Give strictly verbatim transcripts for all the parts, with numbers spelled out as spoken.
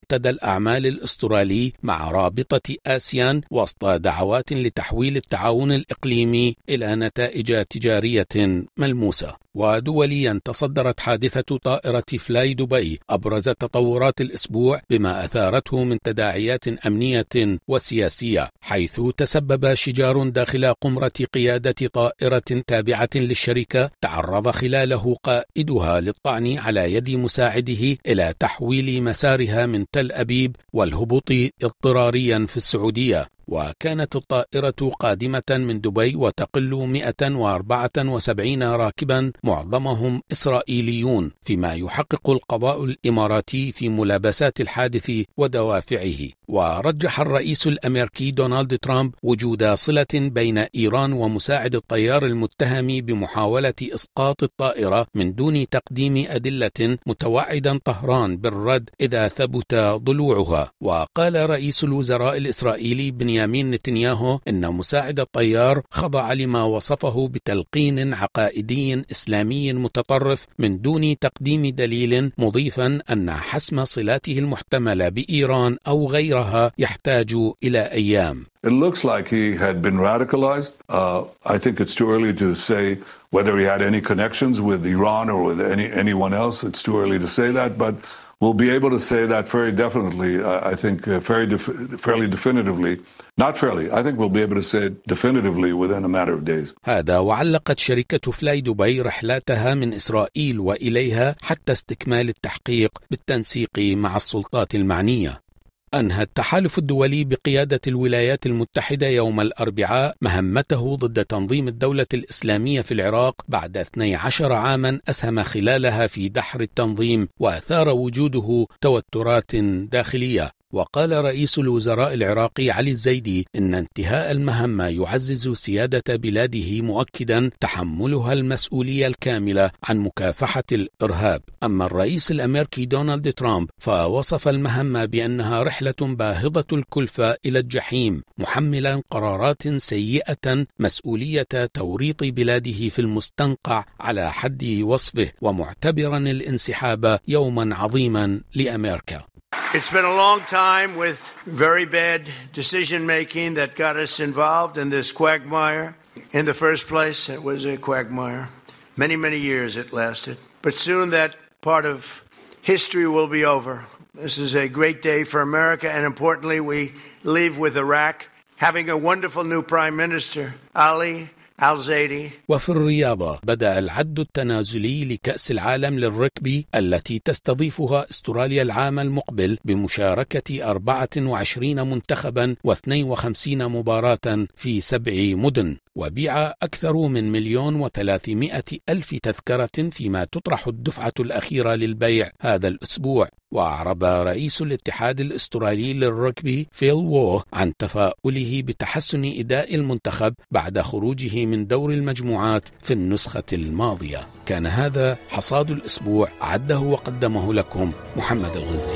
منتدى الأعمال الأسترالي مع رابطة آسيان وسط دعوات لتحويل التعاون الإقليمي إلى نتائج تجارية ملموسة. ودوليا تصدرت حادثة طائرة فلاي دبي أبرز تطورات الأسبوع بما أثارته من تداعيات أمنية وسياسية، حيث تسبب شجار داخل قمرة قيادة طائرة تابعة للشركة تعرض خلاله قائدها للطعن على يد مساعده إلى تحويل مسارها من تل أبيب والهبوط اضطراريا في السعودية. وكانت الطائرة قادمة من دبي وتقل مئة وأربعة وسبعين راكبا معظمهم إسرائيليون، فيما يحقق القضاء الإماراتي في ملابسات الحادث ودوافعه. ورجح الرئيس الأمريكي دونالد ترامب وجود صلة بين إيران ومساعد الطيار المتهم بمحاولة إسقاط الطائرة من دون تقديم أدلة، متوعدا طهران بالرد إذا ثبت ضلوعها. وقال رئيس الوزراء الإسرائيلي بنيامين نتنياهو إن مساعد الطيار خضع لما وصفه بتلقين عقائدي إسلامي متطرف من دون تقديم دليل، مضيفا أن حسم صلاته المحتملة بإيران أو غيرها يحتاج إلى أيام. It looks like he had been radicalized. Uh, I think it's too early to say whether he had any connections with Iran or with any anyone else. It's too early to say that, but we'll be able to say that very definitely. Uh, I think uh, very def- fairly definitively. Not fairly. I think we'll be able to say it definitively within a matter of days. هذا وعلقت شركة فلاي دبي رحلاتها من إسرائيل وإليها حتى استكمال التحقيق بالتنسيق مع السلطات المعنية. أنهى التحالف الدولي بقيادة الولايات المتحدة يوم الأربعاء مهمته ضد تنظيم الدولة الإسلامية في العراق بعد اثني عشر عاما أسهم خلالها في دحر التنظيم، وأثار وجوده توترات داخلية. وقال رئيس الوزراء العراقي علي الزيدي إن انتهاء المهمة يعزز سيادة بلاده، مؤكدا تحملها المسؤولية الكاملة عن مكافحة الإرهاب. أما الرئيس الأمريكي دونالد ترامب فوصف المهمة بأنها رحلة باهظة الكلفة إلى الجحيم، محملا قرارات سيئة مسؤولية توريط بلاده في المستنقع على حد وصفه، ومعتبرا الانسحاب يوما عظيما لأمريكا. It's been a long time with very bad decision-making that got us involved in this quagmire. In the first place, it was a quagmire. Many, many years it lasted. But soon that part of history will be over. This is a great day for America, and importantly, we leave with Iraq having a wonderful new Prime Minister, Ali الزيدي. وفي الرياضة بدأ العد التنازلي لكأس العالم للركبي التي تستضيفها استراليا العام المقبل بمشاركة أربعة وعشرين منتخبا واثنين وخمسين مباراة في سبع مدن. وبيع أكثر من مليون وثلاثمائة ألف تذكرة، فيما تطرح الدفعة الأخيرة للبيع هذا الأسبوع. وأعرب رئيس الاتحاد الأسترالي للركبي فيل وو عن تفاؤله بتحسن أداء المنتخب بعد خروجه من دور المجموعات في النسخة الماضية. كان هذا حصاد الأسبوع، عده وقدمه لكم محمد الغزي.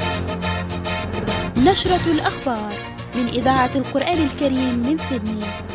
نشرة الأخبار من إذاعة القرآن الكريم من سيدني.